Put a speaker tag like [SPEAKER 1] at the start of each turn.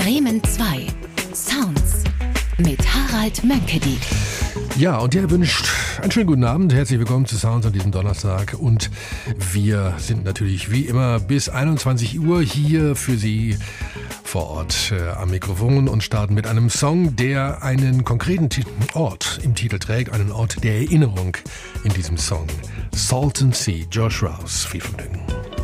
[SPEAKER 1] Bremen 2. Sounds mit Harald Mönckeberg.
[SPEAKER 2] Ja, und der wünscht einen schönen guten Abend. Herzlich willkommen zu Sounds an diesem Donnerstag. Und wir sind natürlich wie immer bis 21 Uhr hier für Sie vor Ort am Mikrofon und starten mit einem Song, der einen konkreten Ort im Titel trägt, einen Ort der Erinnerung in diesem Song. Salton Sea, Josh Rouse. Viel Vergnügen.